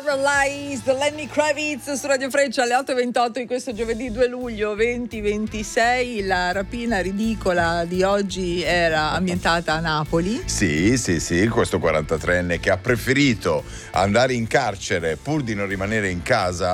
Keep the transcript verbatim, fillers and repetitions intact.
Paralyzed, Lenny Kravitz su Radio Freccia alle otto e ventotto di questo giovedì due luglio duemilaventisei. La rapina ridicola di oggi era ambientata a Napoli. Sì, sì, sì, questo quarantatreenne che ha preferito andare in carcere pur di non rimanere in casa